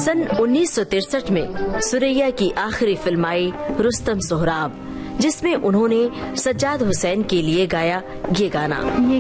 सन 1963 में सुरैया की आखिरी फिल्म आई रुस्तम सोहराब, जिसमें उन्होंने सज्जाद हुसैन के लिए गाया ये गाना। ये